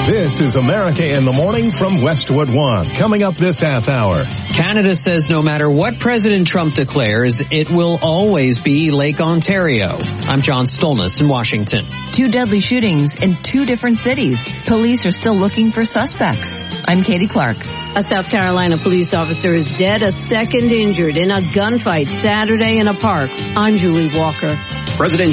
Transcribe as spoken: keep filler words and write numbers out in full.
This is America in the Morning from Westwood One. Coming up this half hour. Canada says no matter what President Trump declares, it will always be Lake Ontario. I'm John Stolness in Washington. Two deadly shootings in two different cities. Police are still looking for suspects. I'm Katie Clark. A South Carolina police officer is dead, a second injured in a gunfight Saturday in a park. I'm Julie Walker. President